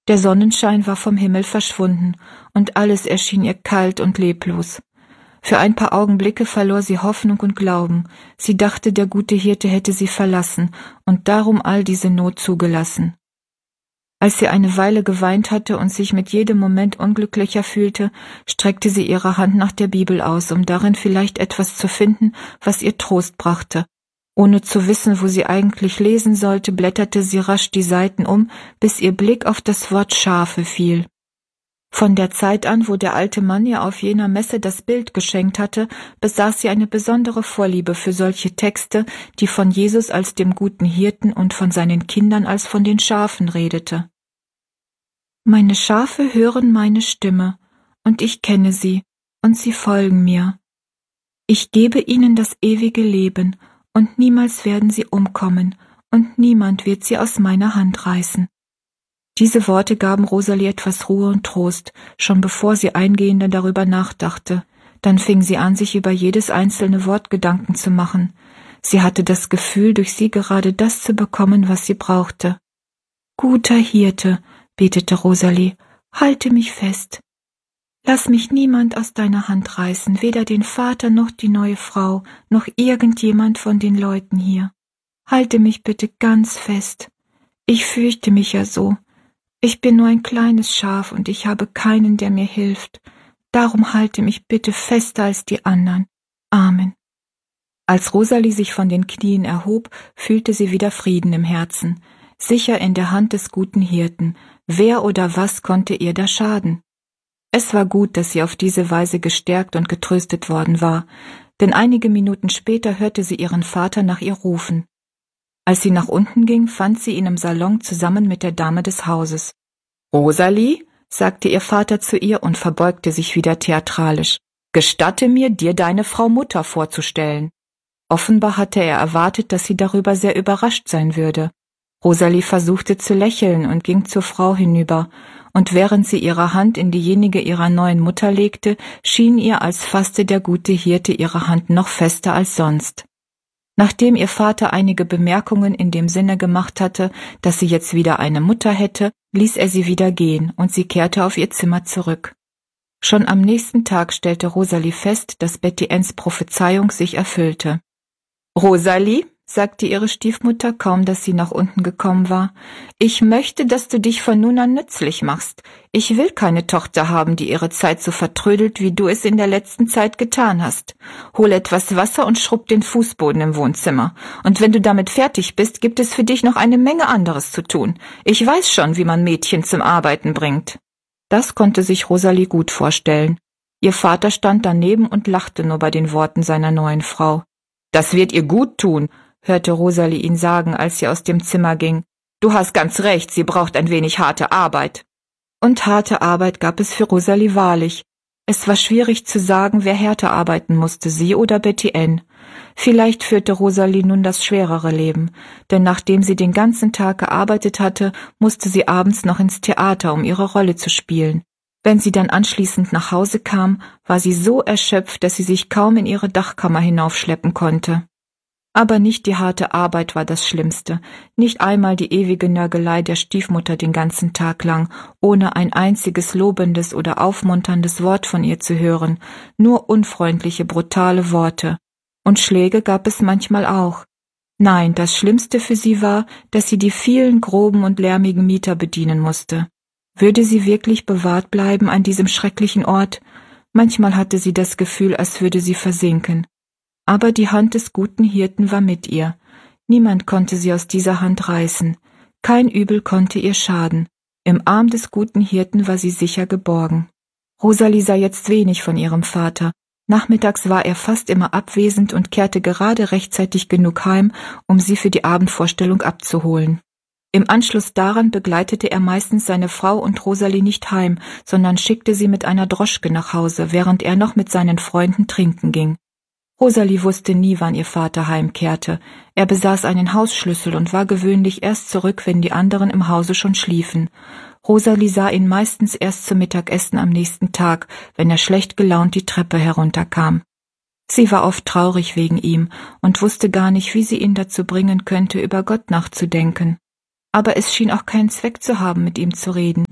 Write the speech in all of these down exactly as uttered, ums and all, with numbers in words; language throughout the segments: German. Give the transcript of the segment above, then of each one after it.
Der Sonnenschein war vom Himmel verschwunden, und alles erschien ihr kalt und leblos. Für ein paar Augenblicke verlor sie Hoffnung und Glauben. Sie dachte, der gute Hirte hätte sie verlassen und darum all diese Not zugelassen. Als sie eine Weile geweint hatte und sich mit jedem Moment unglücklicher fühlte, streckte sie ihre Hand nach der Bibel aus, um darin vielleicht etwas zu finden, was ihr Trost brachte. Ohne zu wissen, wo sie eigentlich lesen sollte, blätterte sie rasch die Seiten um, bis ihr Blick auf das Wort Schafe fiel. Von der Zeit an, wo der alte Mann ihr auf jener Messe das Bild geschenkt hatte, besaß sie eine besondere Vorliebe für solche Texte, die von Jesus als dem guten Hirten und von seinen Kindern als von den Schafen redete. »Meine Schafe hören meine Stimme, und ich kenne sie, und sie folgen mir. Ich gebe ihnen das ewige Leben, und niemals werden sie umkommen, und niemand wird sie aus meiner Hand reißen.« Diese Worte gaben Rosalie etwas Ruhe und Trost, schon bevor sie eingehender darüber nachdachte. Dann fing sie an, sich über jedes einzelne Wort Gedanken zu machen. Sie hatte das Gefühl, durch sie gerade das zu bekommen, was sie brauchte. »Guter Hirte«, betete Rosalie, »halte mich fest. Lass mich niemand aus deiner Hand reißen, weder den Vater noch die neue Frau, noch irgendjemand von den Leuten hier. Halte mich bitte ganz fest. Ich fürchte mich ja so. Ich bin nur ein kleines Schaf und ich habe keinen, der mir hilft. Darum halte mich bitte fester als die anderen. Amen.« Als Rosalie sich von den Knien erhob, fühlte sie wieder Frieden im Herzen, sicher in der Hand des guten Hirten. Wer oder was konnte ihr da schaden? Es war gut, dass sie auf diese Weise gestärkt und getröstet worden war, denn einige Minuten später hörte sie ihren Vater nach ihr rufen. Als sie nach unten ging, fand sie ihn im Salon zusammen mit der Dame des Hauses. »Rosalie«, sagte ihr Vater zu ihr und verbeugte sich wieder theatralisch, »gestatte mir, dir deine Frau Mutter vorzustellen.« Offenbar hatte er erwartet, dass sie darüber sehr überrascht sein würde. Rosalie versuchte zu lächeln und ging zur Frau hinüber, und während sie ihre Hand in diejenige ihrer neuen Mutter legte, schien ihr, als fasste der gute Hirte ihre Hand noch fester als sonst. Nachdem ihr Vater einige Bemerkungen in dem Sinne gemacht hatte, dass sie jetzt wieder eine Mutter hätte, ließ er sie wieder gehen, und sie kehrte auf ihr Zimmer zurück. Schon am nächsten Tag stellte Rosalie fest, dass Betty Anns Prophezeiung sich erfüllte. »Rosalie«, sagte ihre Stiefmutter, kaum dass sie nach unten gekommen war, »ich möchte, dass du dich von nun an nützlich machst. Ich will keine Tochter haben, die ihre Zeit so vertrödelt, wie du es in der letzten Zeit getan hast. Hol etwas Wasser und schrubb den Fußboden im Wohnzimmer. Und wenn du damit fertig bist, gibt es für dich noch eine Menge anderes zu tun. Ich weiß schon, wie man Mädchen zum Arbeiten bringt.« Das konnte sich Rosalie gut vorstellen. Ihr Vater stand daneben und lachte nur bei den Worten seiner neuen Frau. »Das wird ihr gut tun«, hörte Rosalie ihn sagen, als sie aus dem Zimmer ging. »Du hast ganz recht, sie braucht ein wenig harte Arbeit.« Und harte Arbeit gab es für Rosalie wahrlich. Es war schwierig zu sagen, wer härter arbeiten musste, sie oder Betty Ann. Vielleicht führte Rosalie nun das schwerere Leben, denn nachdem sie den ganzen Tag gearbeitet hatte, musste sie abends noch ins Theater, um ihre Rolle zu spielen. Wenn sie dann anschließend nach Hause kam, war sie so erschöpft, dass sie sich kaum in ihre Dachkammer hinaufschleppen konnte. Aber nicht die harte Arbeit war das Schlimmste, nicht einmal die ewige Nörgelei der Stiefmutter den ganzen Tag lang, ohne ein einziges lobendes oder aufmunterndes Wort von ihr zu hören, nur unfreundliche, brutale Worte. Und Schläge gab es manchmal auch. Nein, das Schlimmste für sie war, dass sie die vielen groben und lärmigen Mieter bedienen musste. Würde sie wirklich bewahrt bleiben an diesem schrecklichen Ort? Manchmal hatte sie das Gefühl, als würde sie versinken. Aber die Hand des guten Hirten war mit ihr. Niemand konnte sie aus dieser Hand reißen. Kein Übel konnte ihr schaden. Im Arm des guten Hirten war sie sicher geborgen. Rosalie sah jetzt wenig von ihrem Vater. Nachmittags war er fast immer abwesend und kehrte gerade rechtzeitig genug heim, um sie für die Abendvorstellung abzuholen. Im Anschluss daran begleitete er meistens seine Frau und Rosalie nicht heim, sondern schickte sie mit einer Droschke nach Hause, während er noch mit seinen Freunden trinken ging. Rosalie wusste nie, wann ihr Vater heimkehrte. Er besaß einen Hausschlüssel und war gewöhnlich erst zurück, wenn die anderen im Hause schon schliefen. Rosalie sah ihn meistens erst zum Mittagessen am nächsten Tag, wenn er schlecht gelaunt die Treppe herunterkam. Sie war oft traurig wegen ihm und wusste gar nicht, wie sie ihn dazu bringen könnte, über Gott nachzudenken. Aber es schien auch keinen Zweck zu haben, mit ihm zu reden,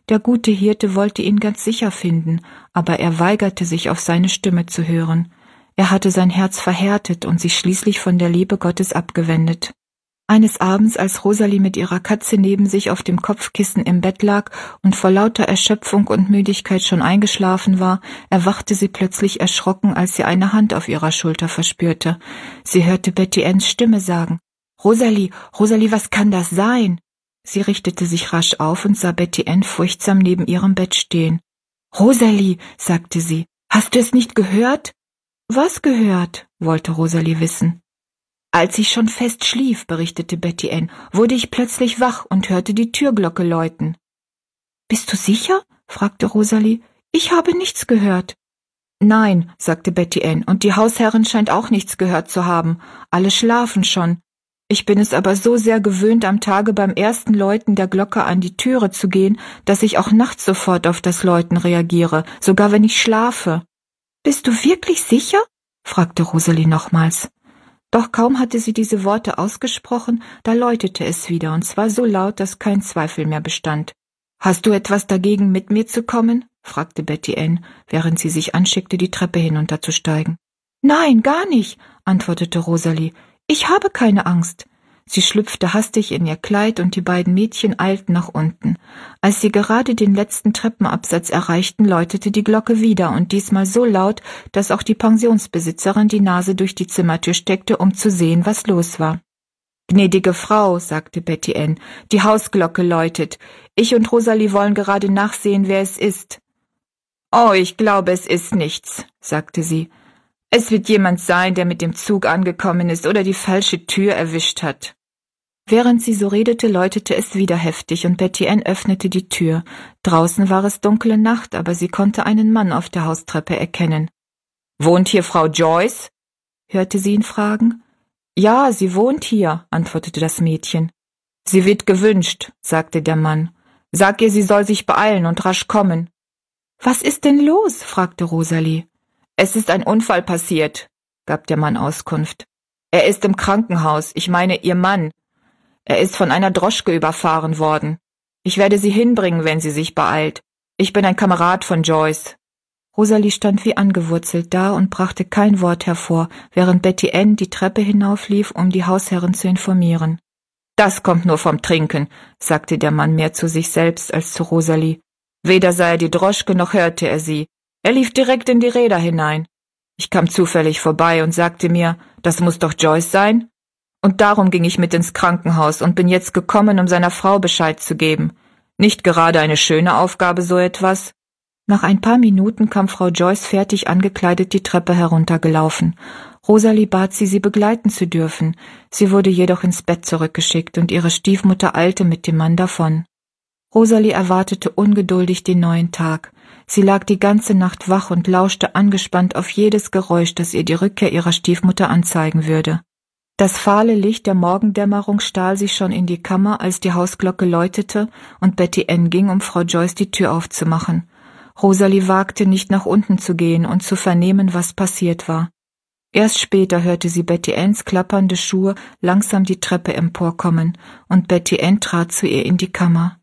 Der gute Hirte wollte ihn ganz sicher finden, aber er weigerte sich, auf seine Stimme zu hören. Er hatte sein Herz verhärtet und sich schließlich von der Liebe Gottes abgewendet. Eines Abends, als Rosalie mit ihrer Katze neben sich auf dem Kopfkissen im Bett lag und vor lauter Erschöpfung und Müdigkeit schon eingeschlafen war, erwachte sie plötzlich erschrocken, als sie eine Hand auf ihrer Schulter verspürte. Sie hörte Betty Anns Stimme sagen: »Rosalie, Rosalie, was kann das sein?« Sie richtete sich rasch auf und sah Betty Ann furchtsam neben ihrem Bett stehen. »Rosalie«, sagte sie, »hast du es nicht gehört?« »Was gehört?«, wollte Rosalie wissen. »Als ich schon fest schlief«, berichtete Betty Ann, »wurde ich plötzlich wach und hörte die Türglocke läuten.« »Bist du sicher?«, fragte Rosalie. »Ich habe nichts gehört.« »Nein«, sagte Betty Ann, »und die Hausherrin scheint auch nichts gehört zu haben. Alle schlafen schon. Ich bin es aber so sehr gewöhnt, am Tage beim ersten Läuten der Glocke an die Türe zu gehen, dass ich auch nachts sofort auf das Läuten reagiere, sogar wenn ich schlafe.« »Bist du wirklich sicher?«, fragte Rosalie nochmals. Doch kaum hatte sie diese Worte ausgesprochen, da läutete es wieder, und zwar so laut, dass kein Zweifel mehr bestand. »Hast du etwas dagegen, mit mir zu kommen?«, fragte Betty Ann, während sie sich anschickte, die Treppe hinunterzusteigen. »Nein, gar nicht«, antwortete Rosalie. »Ich habe keine Angst.« Sie schlüpfte hastig in ihr Kleid und die beiden Mädchen eilten nach unten. Als sie gerade den letzten Treppenabsatz erreichten, läutete die Glocke wieder und diesmal so laut, dass auch die Pensionsbesitzerin die Nase durch die Zimmertür steckte, um zu sehen, was los war. »Gnädige Frau«, sagte Betty Ann, »die Hausglocke läutet. Ich und Rosalie wollen gerade nachsehen, wer es ist.« »Oh, ich glaube, es ist nichts«, sagte sie. »Es wird jemand sein, der mit dem Zug angekommen ist oder die falsche Tür erwischt hat.« Während sie so redete, läutete es wieder heftig und Betty Ann öffnete die Tür. Draußen war es dunkle Nacht, aber sie konnte einen Mann auf der Haustreppe erkennen. »Wohnt hier Frau Joyce?«, hörte sie ihn fragen. »Ja, sie wohnt hier«, antwortete das Mädchen. »Sie wird gewünscht«, sagte der Mann. »Sag ihr, sie soll sich beeilen und rasch kommen.« »Was ist denn los?«, fragte Rosalie. »Es ist ein Unfall passiert«, gab der Mann Auskunft. »Er ist im Krankenhaus, ich meine ihr Mann. Er ist von einer Droschke überfahren worden. Ich werde sie hinbringen, wenn sie sich beeilt. Ich bin ein Kamerad von Joyce.« Rosalie stand wie angewurzelt da und brachte kein Wort hervor, während Betty Ann die Treppe hinauflief, um die Hausherrin zu informieren. »Das kommt nur vom Trinken«, sagte der Mann mehr zu sich selbst als zu Rosalie. Weder sah er die Droschke noch hörte er sie. Er lief direkt in die Räder hinein. Ich kam zufällig vorbei und sagte mir, das muss doch Joyce sein. Und darum ging ich mit ins Krankenhaus und bin jetzt gekommen, um seiner Frau Bescheid zu geben. Nicht gerade eine schöne Aufgabe, so etwas.« Nach ein paar Minuten kam Frau Joyce fertig angekleidet die Treppe heruntergelaufen. Rosalie bat sie, sie begleiten zu dürfen. Sie wurde jedoch ins Bett zurückgeschickt und ihre Stiefmutter eilte mit dem Mann davon. Rosalie erwartete ungeduldig den neuen Tag. Sie lag die ganze Nacht wach und lauschte angespannt auf jedes Geräusch, das ihr die Rückkehr ihrer Stiefmutter anzeigen würde. Das fahle Licht der Morgendämmerung stahl sie schon in die Kammer, als die Hausglocke läutete und Betty Ann ging, um Frau Joyce die Tür aufzumachen. Rosalie wagte nicht nach unten zu gehen und zu vernehmen, was passiert war. Erst später hörte sie Betty Anns klappernde Schuhe langsam die Treppe emporkommen, und Betty Ann trat zu ihr in die Kammer.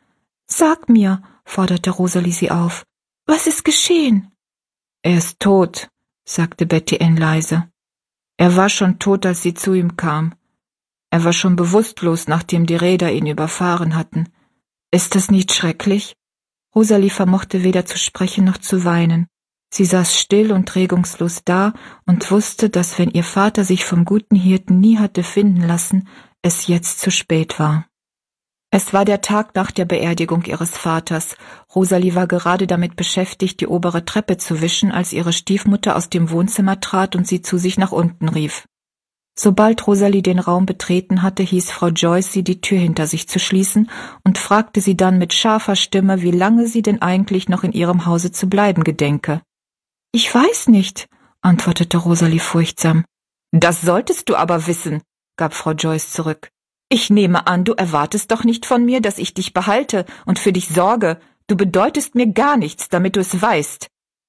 »Sag mir«, forderte Rosalie sie auf, »was ist geschehen?« »Er ist tot«, sagte Betty Ann leise. Er war schon tot, als sie zu ihm kam. Er war schon bewusstlos, nachdem die Räder ihn überfahren hatten. Ist das nicht schrecklich?« Rosalie vermochte weder zu sprechen noch zu weinen. Sie saß still und regungslos da und wusste, dass, wenn ihr Vater sich vom guten Hirten nie hatte finden lassen, es jetzt zu spät war. Es war der Tag nach der Beerdigung ihres Vaters. Rosalie war gerade damit beschäftigt, die obere Treppe zu wischen, als ihre Stiefmutter aus dem Wohnzimmer trat und sie zu sich nach unten rief. Sobald Rosalie den Raum betreten hatte, hieß Frau Joyce sie, die Tür hinter sich zu schließen, und fragte sie dann mit scharfer Stimme, wie lange sie denn eigentlich noch in ihrem Hause zu bleiben gedenke. »Ich weiß nicht«, antwortete Rosalie furchtsam. »Das solltest du aber wissen«, gab Frau Joyce zurück. »Ich nehme an, du erwartest doch nicht von mir, dass ich dich behalte und für dich sorge. Du bedeutest mir gar nichts, damit du es weißt.«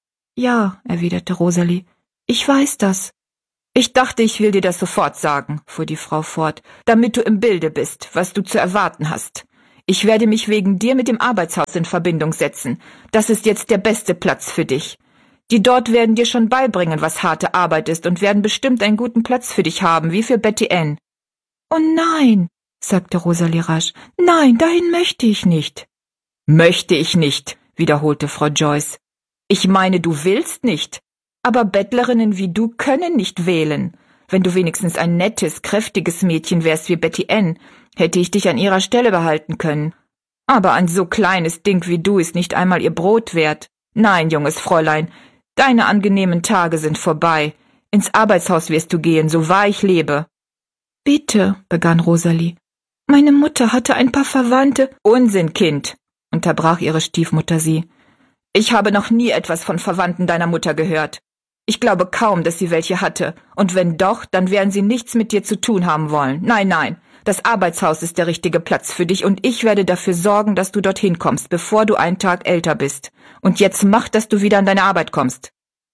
»Ja«, erwiderte Rosalie, »ich weiß das.« »Ich dachte, ich will dir das sofort sagen«, fuhr die Frau fort, »damit du im Bilde bist, was du zu erwarten hast. Ich werde mich wegen dir mit dem Arbeitshaus in Verbindung setzen. Das ist jetzt der beste Platz für dich. Die dort werden dir schon beibringen, was harte Arbeit ist und werden bestimmt einen guten Platz für dich haben, wie für Betty Ann.« »Oh nein«, sagte Rosalie rasch, »nein, dahin möchte ich nicht.« »Möchte ich nicht«, wiederholte Frau Joyce. »Ich meine, du willst nicht. Aber Bettlerinnen wie du können nicht wählen. Wenn du wenigstens ein nettes, kräftiges Mädchen wärst wie Betty Ann, hätte ich dich an ihrer Stelle behalten können. Aber ein so kleines Ding wie du ist nicht einmal ihr Brot wert. Nein, junges Fräulein, deine angenehmen Tage sind vorbei. Ins Arbeitshaus wirst du gehen, so wahr ich lebe.« »Bitte«, begann Rosalie, »meine Mutter hatte ein paar Verwandte.« »Unsinn, Kind«, unterbrach ihre Stiefmutter sie. »Ich habe noch nie etwas von Verwandten deiner Mutter gehört. Ich glaube kaum, dass sie welche hatte. Und wenn doch, dann werden sie nichts mit dir zu tun haben wollen. Nein, nein, das Arbeitshaus ist der richtige Platz für dich und ich werde dafür sorgen, dass du dorthin kommst, bevor du einen Tag älter bist. Und jetzt mach, dass du wieder an deine Arbeit kommst.«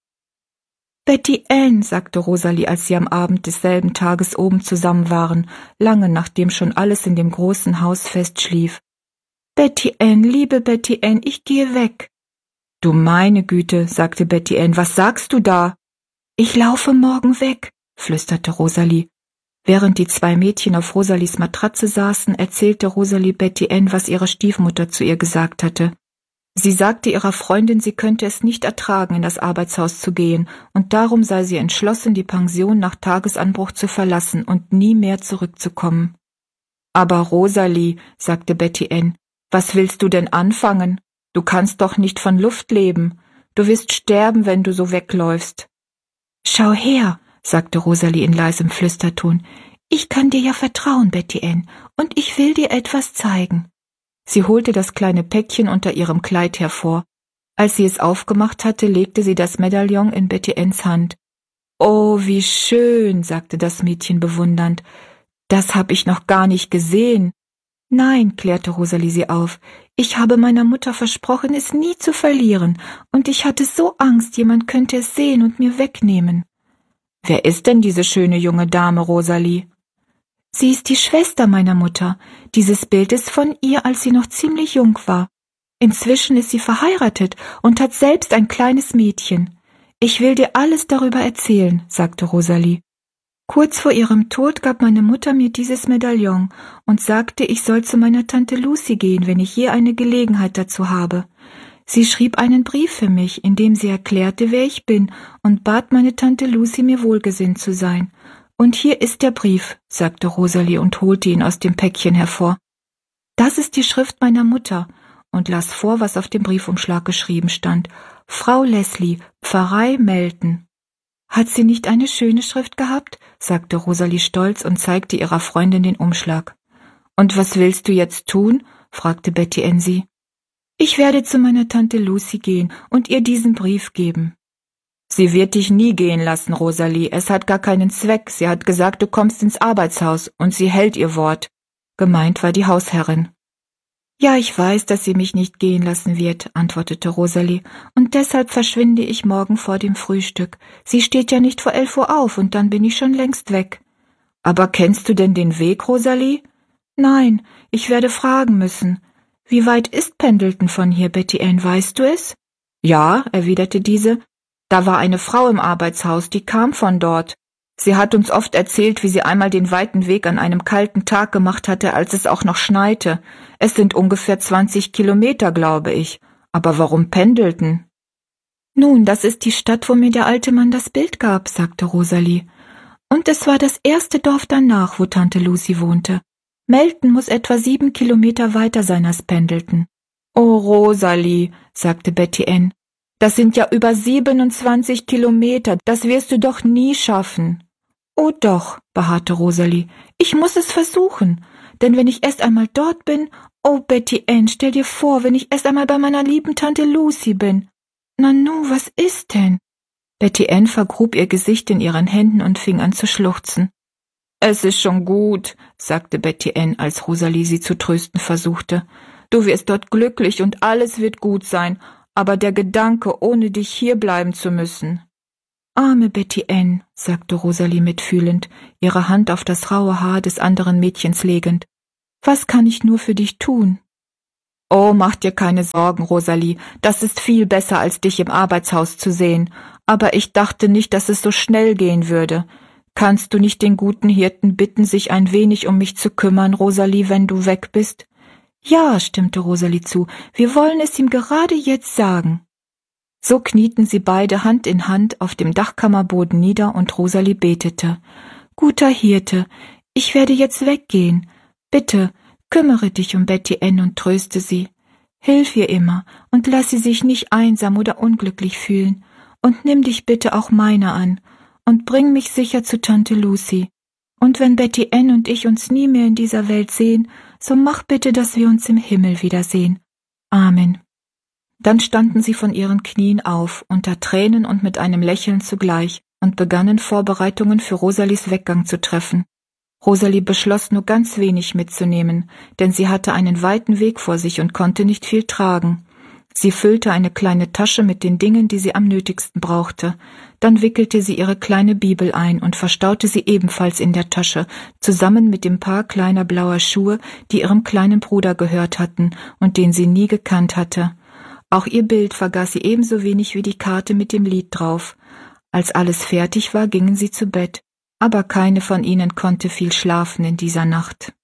»Betty Ann«, sagte Rosalie, als sie am Abend desselben Tages oben zusammen waren, lange nachdem schon alles in dem großen Haus festschlief. »Betty Ann, liebe Betty Ann, ich gehe weg.« »Du meine Güte«, sagte Betty Ann, »was sagst du da?« »Ich laufe morgen weg«, flüsterte Rosalie. Während die zwei Mädchen auf Rosalies Matratze saßen, erzählte Rosalie Betty Ann, was ihre Stiefmutter zu ihr gesagt hatte. Sie sagte ihrer Freundin, sie könnte es nicht ertragen, in das Arbeitshaus zu gehen, und darum sei sie entschlossen, die Pension nach Tagesanbruch zu verlassen und nie mehr zurückzukommen. »Aber Rosalie«, sagte Betty Ann, »was willst du denn anfangen? Du kannst doch nicht von Luft leben. Du wirst sterben, wenn du so wegläufst.« »Schau her«, sagte Rosalie in leisem Flüsterton, »ich kann dir ja vertrauen, Betty Ann, und ich will dir etwas zeigen.« Sie holte das kleine Päckchen unter ihrem Kleid hervor. Als sie es aufgemacht hatte, legte sie das Medaillon in Betty Anns Hand. »Oh, wie schön«, sagte das Mädchen bewundernd. »Das hab ich noch gar nicht gesehen.« »Nein«, klärte Rosalie sie auf, »ich habe meiner Mutter versprochen, es nie zu verlieren, und ich hatte so Angst, jemand könnte es sehen und mir wegnehmen.« »Wer ist denn diese schöne junge Dame, Rosalie?« »Sie ist die Schwester meiner Mutter. Dieses Bild ist von ihr, als sie noch ziemlich jung war. Inzwischen ist sie verheiratet und hat selbst ein kleines Mädchen. Ich will dir alles darüber erzählen«, sagte Rosalie. »Kurz vor ihrem Tod gab meine Mutter mir dieses Medaillon und sagte, ich soll zu meiner Tante Lucy gehen, wenn ich je eine Gelegenheit dazu habe. Sie schrieb einen Brief für mich, in dem sie erklärte, wer ich bin, und bat meine Tante Lucy, mir wohlgesinnt zu sein. Und hier ist der Brief«, sagte Rosalie und holte ihn aus dem Päckchen hervor. »Das ist die Schrift meiner Mutter«, und las vor, was auf dem Briefumschlag geschrieben stand. »Frau Leslie, Pfarrei Melton.« »Hat sie nicht eine schöne Schrift gehabt?«, sagte Rosalie stolz und zeigte ihrer Freundin den Umschlag. »Und was willst du jetzt tun?«, fragte Betty Ann sie. »Ich werde zu meiner Tante Lucy gehen und ihr diesen Brief geben.« »Sie wird dich nie gehen lassen, Rosalie. Es hat gar keinen Zweck. Sie hat gesagt, du kommst ins Arbeitshaus, und sie hält ihr Wort.« Gemeint war die Hausherrin. »Ja, ich weiß, dass sie mich nicht gehen lassen wird«, antwortete Rosalie, »und deshalb verschwinde ich morgen vor dem Frühstück. Sie steht ja nicht vor elf Uhr auf, und dann bin ich schon längst weg.« »Aber kennst du denn den Weg, Rosalie?« »Nein, ich werde fragen müssen. Wie weit ist Pendleton von hier, Betty Ann, weißt du es?« »Ja«, erwiderte diese, »da war eine Frau im Arbeitshaus, die kam von dort. Sie hat uns oft erzählt, wie sie einmal den weiten Weg an einem kalten Tag gemacht hatte, als es auch noch schneite. Es sind ungefähr zwanzig Kilometer, glaube ich. Aber warum Pendleton?« »Nun, das ist die Stadt, wo mir der alte Mann das Bild gab«, sagte Rosalie. »Und es war das erste Dorf danach, wo Tante Lucy wohnte. Melton muss etwa sieben Kilometer weiter sein als Pendleton.« »Oh, Rosalie«, sagte Betty Ann, »das sind ja über siebenundzwanzig Kilometer, das wirst du doch nie schaffen.« »Oh doch«, beharrte Rosalie, »ich muss es versuchen, denn wenn ich erst einmal dort bin, oh Betty Ann, stell dir vor, wenn ich erst einmal bei meiner lieben Tante Lucy bin. Nanu, was ist denn?« Betty Ann vergrub ihr Gesicht in ihren Händen und fing an zu schluchzen. »Es ist schon gut«, sagte Betty Ann, als Rosalie sie zu trösten versuchte. »Du wirst dort glücklich und alles wird gut sein, aber der Gedanke, ohne dich hier bleiben zu müssen.« »Arme Betty Ann«, sagte Rosalie mitfühlend, ihre Hand auf das raue Haar des anderen Mädchens legend. »Was kann ich nur für dich tun?« »Oh, mach dir keine Sorgen, Rosalie, das ist viel besser, als dich im Arbeitshaus zu sehen. Aber ich dachte nicht, dass es so schnell gehen würde. Kannst du nicht den guten Hirten bitten, sich ein wenig um mich zu kümmern, Rosalie, wenn du weg bist?« »Ja«, stimmte Rosalie zu, »wir wollen es ihm gerade jetzt sagen.« So knieten sie beide Hand in Hand auf dem Dachkammerboden nieder und Rosalie betete. »Guter Hirte, ich werde jetzt weggehen. Bitte, kümmere dich um Betty Ann und tröste sie. Hilf ihr immer und lass sie sich nicht einsam oder unglücklich fühlen. Und nimm dich bitte auch meiner an und bring mich sicher zu Tante Lucy. Und wenn Betty Ann und ich uns nie mehr in dieser Welt sehen, so mach bitte, dass wir uns im Himmel wiedersehen. Amen.« Dann standen sie von ihren Knien auf, unter Tränen und mit einem Lächeln zugleich, und begannen Vorbereitungen für Rosalies Weggang zu treffen. Rosalie beschloss, nur ganz wenig mitzunehmen, denn sie hatte einen weiten Weg vor sich und konnte nicht viel tragen. Sie füllte eine kleine Tasche mit den Dingen, die sie am nötigsten brauchte. Dann wickelte sie ihre kleine Bibel ein und verstaute sie ebenfalls in der Tasche, zusammen mit dem Paar kleiner blauer Schuhe, die ihrem kleinen Bruder gehört hatten und den sie nie gekannt hatte. Auch ihr Bild vergaß sie ebenso wenig wie die Karte mit dem Lied drauf. Als alles fertig war, gingen sie zu Bett. Aber keine von ihnen konnte viel schlafen in dieser Nacht.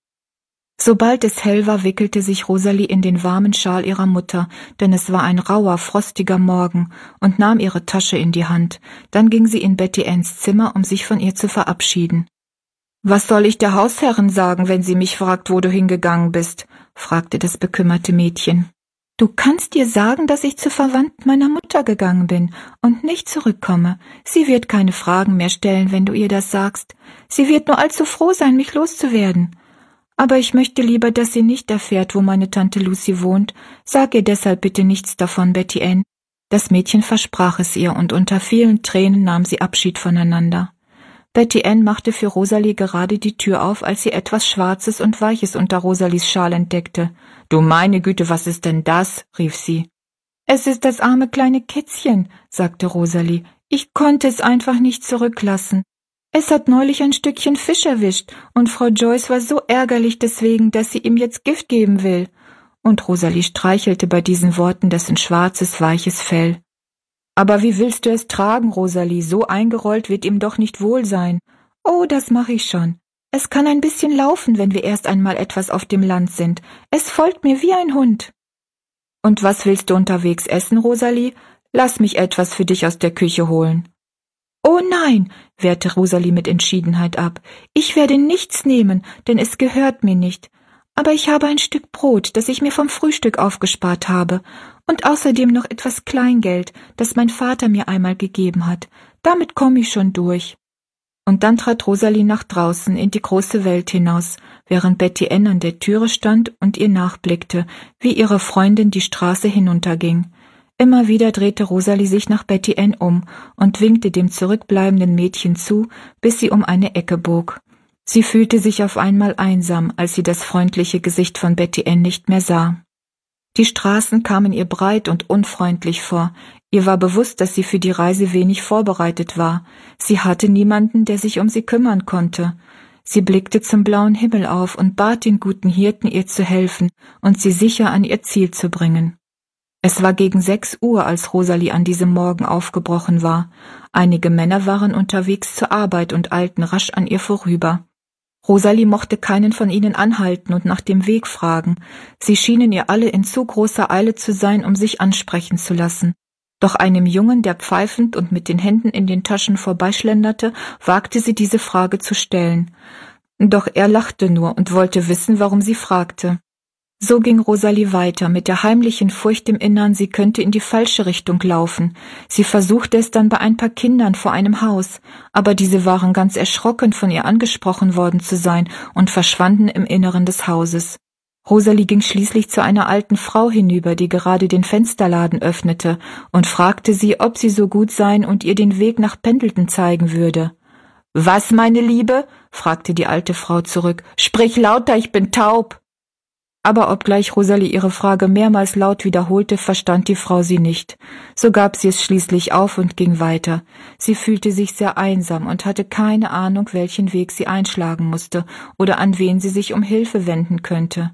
Sobald es hell war, wickelte sich Rosalie in den warmen Schal ihrer Mutter, denn es war ein rauer, frostiger Morgen, und nahm ihre Tasche in die Hand. Dann ging sie in Betty Anns Zimmer, um sich von ihr zu verabschieden. »Was soll ich der Hausherrin sagen, wenn sie mich fragt, wo du hingegangen bist?« fragte das bekümmerte Mädchen. »Du kannst ihr sagen, dass ich zu Verwandten meiner Mutter gegangen bin und nicht zurückkomme. Sie wird keine Fragen mehr stellen, wenn du ihr das sagst. Sie wird nur allzu froh sein, mich loszuwerden. Aber ich möchte lieber, dass sie nicht erfährt, wo meine Tante Lucy wohnt. Sag ihr deshalb bitte nichts davon, Betty Ann.« Das Mädchen versprach es ihr, und unter vielen Tränen nahm sie Abschied voneinander. Betty Ann machte für Rosalie gerade die Tür auf, als sie etwas Schwarzes und Weiches unter Rosalies Schal entdeckte. »Du meine Güte, was ist denn das?« rief sie. »Es ist das arme kleine Kätzchen«, sagte Rosalie. »Ich konnte es einfach nicht zurücklassen. Es hat neulich ein Stückchen Fisch erwischt, und Frau Joyce war so ärgerlich deswegen, dass sie ihm jetzt Gift geben will.« Und Rosalie streichelte bei diesen Worten dessen schwarzes, weiches Fell. »Aber wie willst du es tragen, Rosalie? So eingerollt wird ihm doch nicht wohl sein.« »Oh, das mache ich schon. Es kann ein bisschen laufen, wenn wir erst einmal etwas auf dem Land sind. Es folgt mir wie ein Hund.« »Und was willst du unterwegs essen, Rosalie? Lass mich etwas für dich aus der Küche holen.« »Oh nein«, wehrte Rosalie mit Entschiedenheit ab. »Ich werde nichts nehmen, denn es gehört mir nicht. Aber ich habe ein Stück Brot, das ich mir vom Frühstück aufgespart habe, und außerdem noch etwas Kleingeld, das mein Vater mir einmal gegeben hat. Damit komme ich schon durch.« Und dann trat Rosalie nach draußen in die große Welt hinaus, während Betty Ann an der Türe stand und ihr nachblickte, wie ihre Freundin die Straße hinunterging. Immer wieder drehte Rosalie sich nach Betty Ann um und winkte dem zurückbleibenden Mädchen zu, bis sie um eine Ecke bog. Sie fühlte sich auf einmal einsam, als sie das freundliche Gesicht von Betty Ann nicht mehr sah. Die Straßen kamen ihr breit und unfreundlich vor. Ihr war bewusst, dass sie für die Reise wenig vorbereitet war. Sie hatte niemanden, der sich um sie kümmern konnte. Sie blickte zum blauen Himmel auf und bat den guten Hirten, ihr zu helfen und sie sicher an ihr Ziel zu bringen. Es war gegen sechs Uhr, als Rosalie an diesem Morgen aufgebrochen war. Einige Männer waren unterwegs zur Arbeit und eilten rasch an ihr vorüber. Rosalie mochte keinen von ihnen anhalten und nach dem Weg fragen. Sie schienen ihr alle in zu großer Eile zu sein, um sich ansprechen zu lassen. Doch einem Jungen, der pfeifend und mit den Händen in den Taschen vorbeischlenderte, wagte sie diese Frage zu stellen. Doch er lachte nur und wollte wissen, warum sie fragte. So ging Rosalie weiter, mit der heimlichen Furcht im Innern, sie könnte in die falsche Richtung laufen. Sie versuchte es dann bei ein paar Kindern vor einem Haus, aber diese waren ganz erschrocken, von ihr angesprochen worden zu sein, und verschwanden im Inneren des Hauses. Rosalie ging schließlich zu einer alten Frau hinüber, die gerade den Fensterladen öffnete, und fragte sie, ob sie so gut sein und ihr den Weg nach Pendleton zeigen würde. »Was, meine Liebe?« fragte die alte Frau zurück. »Sprich lauter, ich bin taub!« Aber obgleich Rosalie ihre Frage mehrmals laut wiederholte, verstand die Frau sie nicht. So gab sie es schließlich auf und ging weiter. Sie fühlte sich sehr einsam und hatte keine Ahnung, welchen Weg sie einschlagen musste oder an wen sie sich um Hilfe wenden könnte.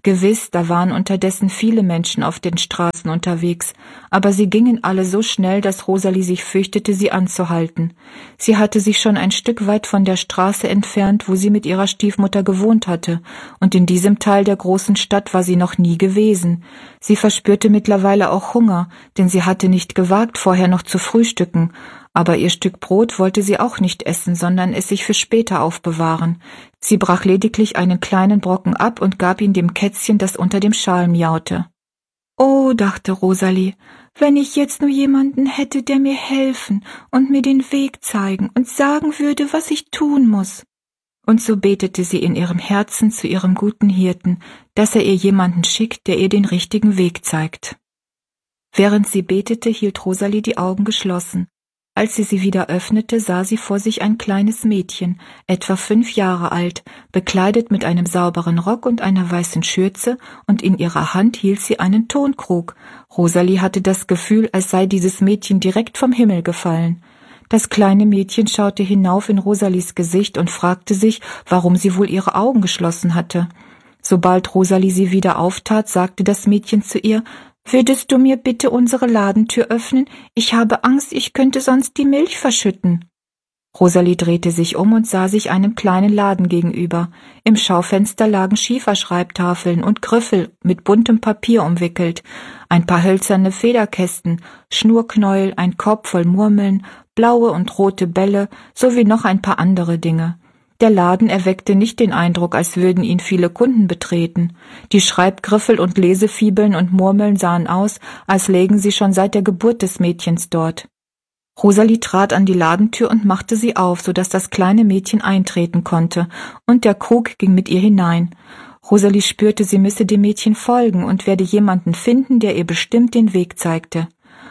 Gewiss, da waren unterdessen viele Menschen auf den Straßen unterwegs, aber sie gingen alle so schnell, dass Rosalie sich fürchtete, sie anzuhalten. Sie hatte sich schon ein Stück weit von der Straße entfernt, wo sie mit ihrer Stiefmutter gewohnt hatte, und in diesem Teil der großen Stadt war sie noch nie gewesen. Sie verspürte mittlerweile auch Hunger, denn sie hatte nicht gewagt, vorher noch zu frühstücken, aber ihr Stück Brot wollte sie auch nicht essen, sondern es sich für später aufbewahren. Sie brach lediglich einen kleinen Brocken ab und gab ihn dem Kätzchen, das unter dem Schal miaute. »Oh«, dachte Rosalie, »wenn ich jetzt nur jemanden hätte, der mir helfen und mir den Weg zeigen und sagen würde, was ich tun muss.« Und so betete sie in ihrem Herzen zu ihrem guten Hirten, dass er ihr jemanden schickt, der ihr den richtigen Weg zeigt. Während sie betete, hielt Rosalie die Augen geschlossen. Als sie sie wieder öffnete, sah sie vor sich ein kleines Mädchen, etwa fünf Jahre alt, bekleidet mit einem sauberen Rock und einer weißen Schürze, und in ihrer Hand hielt sie einen Tonkrug. Rosalie hatte das Gefühl, als sei dieses Mädchen direkt vom Himmel gefallen. Das kleine Mädchen schaute hinauf in Rosalies Gesicht und fragte sich, warum sie wohl ihre Augen geschlossen hatte. Sobald Rosalie sie wieder auftat, sagte das Mädchen zu ihr: »Würdest du mir bitte unsere Ladentür öffnen? Ich habe Angst, ich könnte sonst die Milch verschütten.« Rosalie drehte sich um und sah sich einem kleinen Laden gegenüber. Im Schaufenster lagen Schieferschreibtafeln und Griffel mit buntem Papier umwickelt, ein paar hölzerne Federkästen, Schnurknäuel, ein Korb voll Murmeln, blaue und rote Bälle sowie noch ein paar andere Dinge. Der Laden erweckte nicht den Eindruck, als würden ihn viele Kunden betreten. Die Schreibgriffel und Lesefibeln und Murmeln sahen aus, als lägen sie schon seit der Geburt des Mädchens dort. Rosalie trat an die Ladentür und machte sie auf, so dass das kleine Mädchen eintreten konnte, und der Krug ging mit ihr hinein. Rosalie spürte, sie müsse dem Mädchen folgen und werde jemanden finden, der ihr bestimmt den Weg zeigte.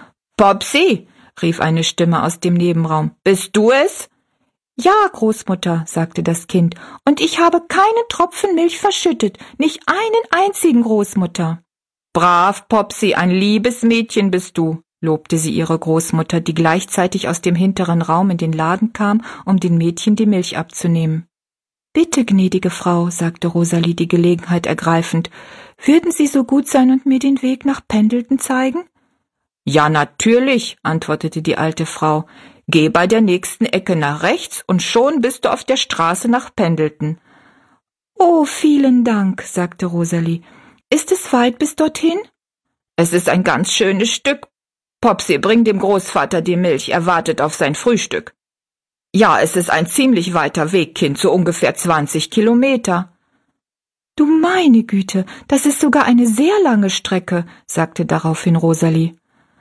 »Popsi«, rief eine Stimme aus dem Nebenraum, »bist du es?« »Ja, Großmutter«, sagte das Kind, »und ich habe keinen Tropfen Milch verschüttet, nicht einen einzigen, Großmutter.« »Brav, Popsi, ein liebes Mädchen bist du«, lobte sie ihre Großmutter, die gleichzeitig aus dem hinteren Raum in den Laden kam, um den Mädchen die Milch abzunehmen. »Bitte, gnädige Frau«, sagte Rosalie die Gelegenheit ergreifend, »würden Sie so gut sein und mir den Weg nach Pendleton zeigen?« »Ja, natürlich«, antwortete die alte Frau. »Geh bei der nächsten Ecke nach rechts und schon bist du auf der Straße nach Pendleton.« »Oh, vielen Dank«, sagte Rosalie. »Ist es weit bis dorthin?« »Es ist ein ganz schönes Stück. Popsi, bring dem Großvater die Milch, er wartet auf sein Frühstück.« »Ja, es ist ein ziemlich weiter Weg, Kind, so ungefähr zwanzig Kilometer.« »Du meine Güte, das ist sogar eine sehr lange Strecke«, sagte daraufhin Rosalie.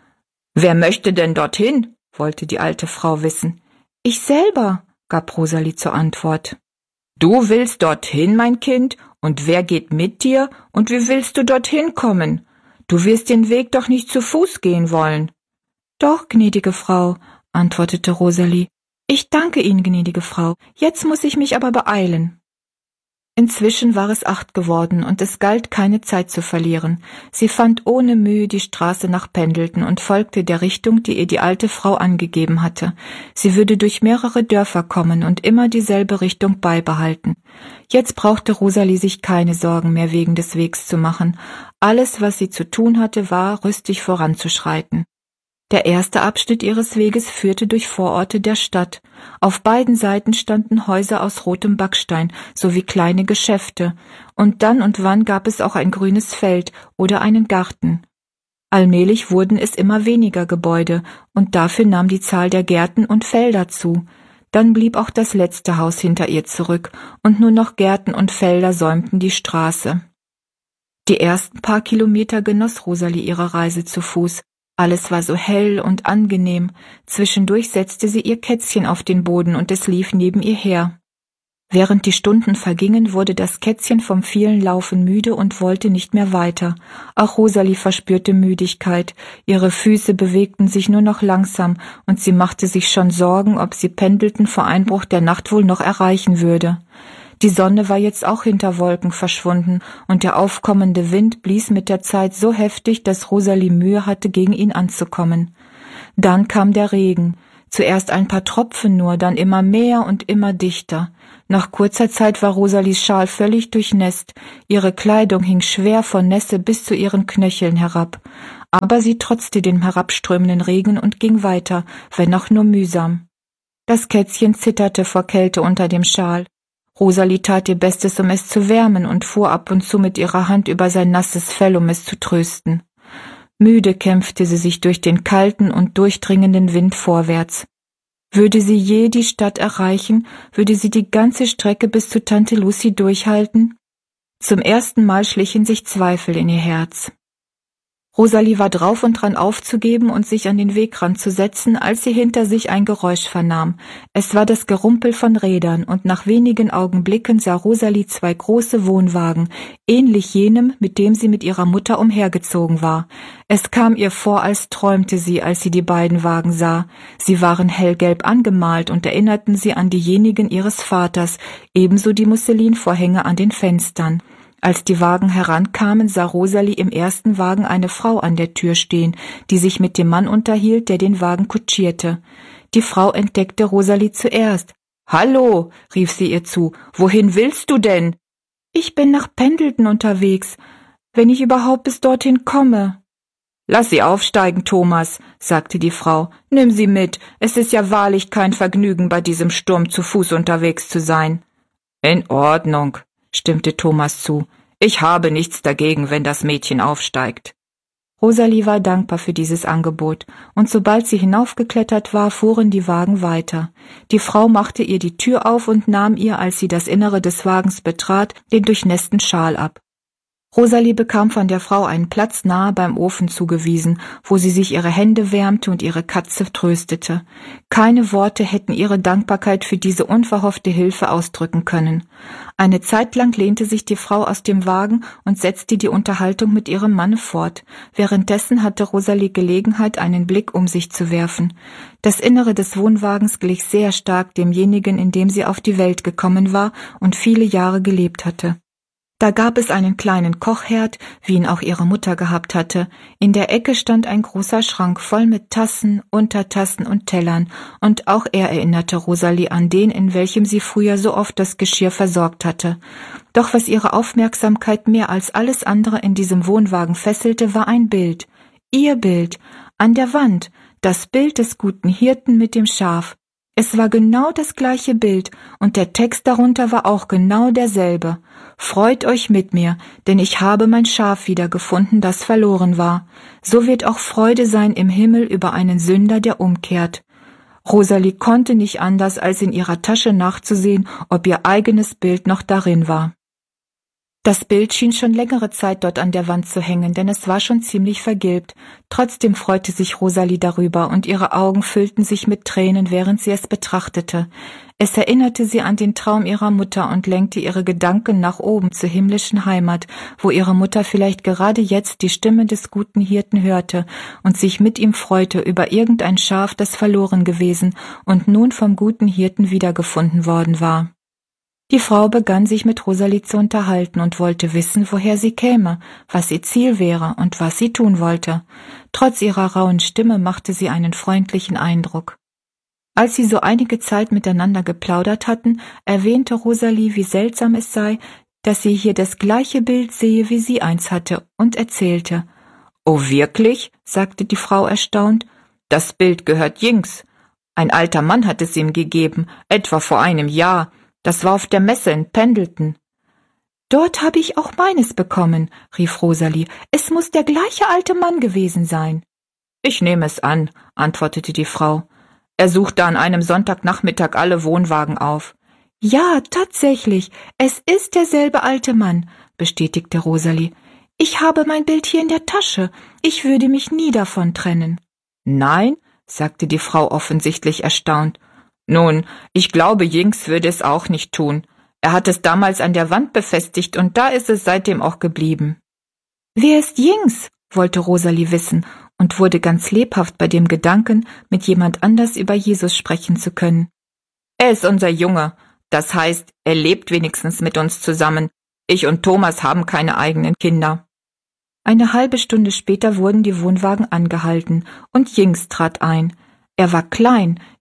»Wer möchte denn dorthin?« wollte die alte Frau wissen. »Ich selber«, gab Rosalie zur Antwort. »Du willst dorthin, mein Kind? Und wer geht mit dir? Und wie willst du dorthin kommen? Du wirst den Weg doch nicht zu Fuß gehen wollen.« »Doch, gnädige Frau«, antwortete Rosalie. »Ich danke Ihnen, gnädige Frau. Jetzt muss ich mich aber beeilen.« Inzwischen war es acht geworden und es galt, keine Zeit zu verlieren. Sie fand ohne Mühe die Straße nach Pendleton und folgte der Richtung, die ihr die alte Frau angegeben hatte. Sie würde durch mehrere Dörfer kommen und immer dieselbe Richtung beibehalten. Jetzt brauchte Rosalie sich keine Sorgen mehr wegen des Wegs zu machen. Alles, was sie zu tun hatte, war, rüstig voranzuschreiten. Der erste Abschnitt ihres Weges führte durch Vororte der Stadt. Auf beiden Seiten standen Häuser aus rotem Backstein sowie kleine Geschäfte, und dann und wann gab es auch ein grünes Feld oder einen Garten. Allmählich wurden es immer weniger Gebäude, und dafür nahm die Zahl der Gärten und Felder zu. Dann blieb auch das letzte Haus hinter ihr zurück, und nur noch Gärten und Felder säumten die Straße. Die ersten paar Kilometer genoss Rosalie ihre Reise zu Fuß. Alles war so hell und angenehm. Zwischendurch setzte sie ihr Kätzchen auf den Boden und es lief neben ihr her. Während die Stunden vergingen, wurde das Kätzchen vom vielen Laufen müde und wollte nicht mehr weiter. Auch Rosalie verspürte Müdigkeit. Ihre Füße bewegten sich nur noch langsam und sie machte sich schon Sorgen, ob sie Pendleton vor Einbruch der Nacht wohl noch erreichen würde. Die Sonne war jetzt auch hinter Wolken verschwunden, und der aufkommende Wind blies mit der Zeit so heftig, dass Rosalie Mühe hatte, gegen ihn anzukommen. Dann kam der Regen. Zuerst ein paar Tropfen nur, dann immer mehr und immer dichter. Nach kurzer Zeit war Rosalies Schal völlig durchnässt, ihre Kleidung hing schwer vor Nässe bis zu ihren Knöcheln herab. Aber sie trotzte dem herabströmenden Regen und ging weiter, wenn auch nur mühsam. Das Kätzchen zitterte vor Kälte unter dem Schal. Rosalie tat ihr Bestes, um es zu wärmen, und fuhr ab und zu mit ihrer Hand über sein nasses Fell, um es zu trösten. Müde kämpfte sie sich durch den kalten und durchdringenden Wind vorwärts. Würde sie je die Stadt erreichen, würde sie die ganze Strecke bis zu Tante Lucy durchhalten? Zum ersten Mal schlichen sich Zweifel in ihr Herz. Rosalie war drauf und dran aufzugeben und sich an den Wegrand zu setzen, als sie hinter sich ein Geräusch vernahm. Es war das Gerumpel von Rädern, und nach wenigen Augenblicken sah Rosalie zwei große Wohnwagen, ähnlich jenem, mit dem sie mit ihrer Mutter umhergezogen war. Es kam ihr vor, als träumte sie, als sie die beiden Wagen sah. Sie waren hellgelb angemalt und erinnerten sie an diejenigen ihres Vaters, ebenso die Musselinvorhänge an den Fenstern. Als die Wagen herankamen, sah Rosalie im ersten Wagen eine Frau an der Tür stehen, die sich mit dem Mann unterhielt, der den Wagen kutschierte. Die Frau entdeckte Rosalie zuerst. »Hallo«, rief sie ihr zu, »wohin willst du denn?« »Ich bin nach Pendleton unterwegs, wenn ich überhaupt bis dorthin komme.« »Lass sie aufsteigen, Thomas«, sagte die Frau. »Nimm sie mit, es ist ja wahrlich kein Vergnügen, bei diesem Sturm zu Fuß unterwegs zu sein.« »In Ordnung«, stimmte Thomas zu. »Ich habe nichts dagegen, wenn das Mädchen aufsteigt.« Rosalie war dankbar für dieses Angebot, und sobald sie hinaufgeklettert war, fuhren die Wagen weiter. Die Frau machte ihr die Tür auf und nahm ihr, als sie das Innere des Wagens betrat, den durchnässten Schal ab. Rosalie bekam von der Frau einen Platz nahe beim Ofen zugewiesen, wo sie sich ihre Hände wärmte und ihre Katze tröstete. Keine Worte hätten ihre Dankbarkeit für diese unverhoffte Hilfe ausdrücken können. Eine Zeit lang lehnte sich die Frau aus dem Wagen und setzte die Unterhaltung mit ihrem Manne fort. Währenddessen hatte Rosalie Gelegenheit, einen Blick um sich zu werfen. Das Innere des Wohnwagens glich sehr stark demjenigen, in dem sie auf die Welt gekommen war und viele Jahre gelebt hatte. Da gab es einen kleinen Kochherd, wie ihn auch ihre Mutter gehabt hatte. In der Ecke stand ein großer Schrank voll mit Tassen, Untertassen und Tellern, und auch er erinnerte Rosalie an den, in welchem sie früher so oft das Geschirr versorgt hatte. Doch was ihre Aufmerksamkeit mehr als alles andere in diesem Wohnwagen fesselte, war ein Bild. Ihr Bild, an der Wand, das Bild des guten Hirten mit dem Schaf. Es war genau das gleiche Bild, und der Text darunter war auch genau derselbe. »Freut euch mit mir, denn ich habe mein Schaf wiedergefunden, das verloren war. So wird auch Freude sein im Himmel über einen Sünder, der umkehrt.« Rosalie konnte nicht anders, als in ihrer Tasche nachzusehen, ob ihr eigenes Bild noch darin war. Das Bild schien schon längere Zeit dort an der Wand zu hängen, denn es war schon ziemlich vergilbt. Trotzdem freute sich Rosalie darüber, und ihre Augen füllten sich mit Tränen, während sie es betrachtete. Es erinnerte sie an den Traum ihrer Mutter und lenkte ihre Gedanken nach oben zur himmlischen Heimat, wo ihre Mutter vielleicht gerade jetzt die Stimme des guten Hirten hörte und sich mit ihm freute über irgendein Schaf, das verloren gewesen und nun vom guten Hirten wiedergefunden worden war. Die Frau begann sich mit Rosalie zu unterhalten und wollte wissen, woher sie käme, was ihr Ziel wäre und was sie tun wollte. Trotz ihrer rauen Stimme machte sie einen freundlichen Eindruck. Als sie so einige Zeit miteinander geplaudert hatten, erwähnte Rosalie, wie seltsam es sei, dass sie hier das gleiche Bild sehe, wie sie eins hatte, und erzählte. »Oh, wirklich?« sagte die Frau erstaunt. »Das Bild gehört Jinx. Ein alter Mann hat es ihm gegeben, etwa vor einem Jahr. Das war auf der Messe in Pendleton.« »Dort habe ich auch meines bekommen«, rief Rosalie. »Es muss der gleiche alte Mann gewesen sein.« »Ich nehme es an«, antwortete die Frau. »Er suchte an einem Sonntagnachmittag alle Wohnwagen auf.« »Ja, tatsächlich, es ist derselbe alte Mann«, bestätigte Rosalie. »Ich habe mein Bild hier in der Tasche. Ich würde mich nie davon trennen.« »Nein?«, sagte die Frau offensichtlich erstaunt. »Nun, ich glaube, Jinx würde es auch nicht tun. Er hat es damals an der Wand befestigt und da ist es seitdem auch geblieben.« »Wer ist Jinx?«, wollte Rosalie wissen und wurde ganz lebhaft bei dem Gedanken, mit jemand anders über Jesus sprechen zu können. »Er ist unser Junge. Das heißt, er lebt wenigstens mit uns zusammen. Ich und Thomas haben keine eigenen Kinder.« Eine halbe Stunde später wurden die Wohnwagen angehalten und Jinx trat ein. Er war klein,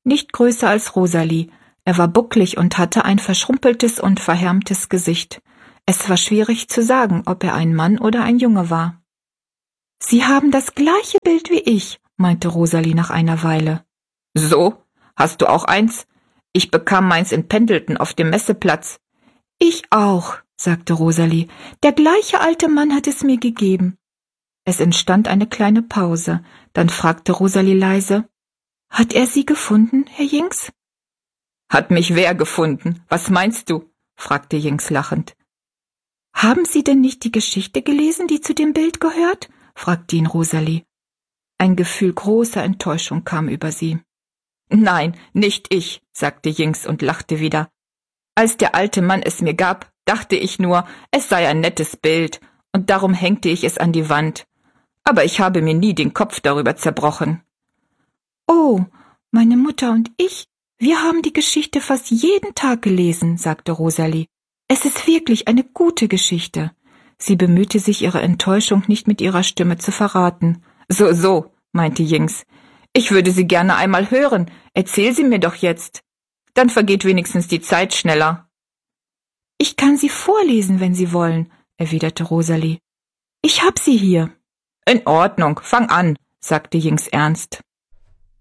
nicht größer als Rosalie. Er war bucklig und hatte ein verschrumpeltes und verhärmtes Gesicht. Es war schwierig zu sagen, ob er ein Mann oder ein Junge war. »Sie haben das gleiche Bild wie ich«, meinte Rosalie nach einer Weile. »So? Hast du auch eins? Ich bekam meins in Pendleton auf dem Messeplatz.« »Ich auch«, sagte Rosalie. »Der gleiche alte Mann hat es mir gegeben.« Es entstand eine kleine Pause. Dann fragte Rosalie leise: »Hat er Sie gefunden, Herr Jinks?« »Hat mich wer gefunden? Was meinst du?« fragte Jinks lachend. »Haben Sie denn nicht die Geschichte gelesen, die zu dem Bild gehört?« fragte ihn Rosalie. Ein Gefühl großer Enttäuschung kam über sie. »Nein, nicht ich«, sagte Jinks und lachte wieder. »Als der alte Mann es mir gab, dachte ich nur, es sei ein nettes Bild, und darum hängte ich es an die Wand. Aber ich habe mir nie den Kopf darüber zerbrochen.« »Oh, meine Mutter und ich, wir haben die Geschichte fast jeden Tag gelesen«, sagte Rosalie. »Es ist wirklich eine gute Geschichte.« Sie bemühte sich, ihre Enttäuschung nicht mit ihrer Stimme zu verraten. »So, so«, meinte Jinks. »Ich würde sie gerne einmal hören. Erzähl sie mir doch jetzt. Dann vergeht wenigstens die Zeit schneller.« »Ich kann sie vorlesen, wenn Sie wollen«, erwiderte Rosalie. »Ich hab sie hier.« »In Ordnung, fang an«, sagte Jinks ernst.